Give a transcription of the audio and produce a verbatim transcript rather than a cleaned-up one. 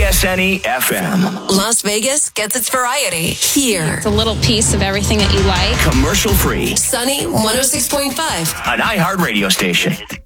S N E F M. Las Vegas gets its variety here. It's a little piece of everything that you like. Commercial free. Sunny one oh six point five. An iHeart radio station.